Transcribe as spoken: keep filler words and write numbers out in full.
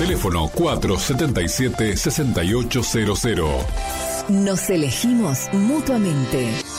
Teléfono cuatro siete siete, seis ocho cero cero. Nos elegimos mutuamente.